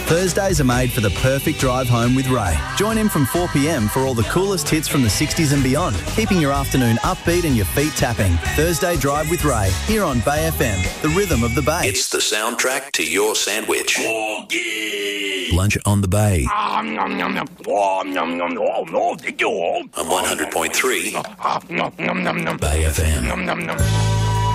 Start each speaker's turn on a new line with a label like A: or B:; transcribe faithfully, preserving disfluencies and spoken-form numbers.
A: Thursdays are made for the perfect drive home with Ray. Join him from four p m for all the coolest hits from the sixties and beyond, keeping your afternoon upbeat and your feet tapping. Thursday Drive with Ray, here on Bay F M, the rhythm of the Bay.
B: It's the soundtrack to your sandwich.
C: Porgy.
B: Lunch on the Bay.
C: Um, nom, nom, nom. Oh, nom, nom, nom. Oh, thank you.
B: On one hundred point three
C: Nom, nom, nom, nom.
B: Bay F M.
C: Nom, nom, nom.